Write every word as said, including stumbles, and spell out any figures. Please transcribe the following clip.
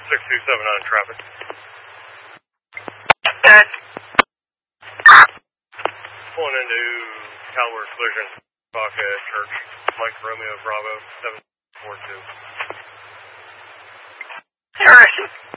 six two seven on traffic. Good. Pulling into Calware Collision, Baca Church, Mike Romeo Bravo, seven four two. Harrison.